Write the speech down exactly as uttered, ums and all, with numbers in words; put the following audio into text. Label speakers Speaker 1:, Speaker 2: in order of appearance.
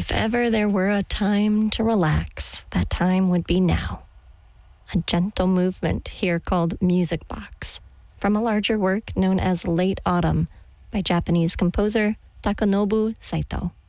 Speaker 1: If ever there were a time to relax, that time would be now. A gentle movement here called Music Box, from a larger work known as Late Autumn by Japanese composer Takanobu Saito.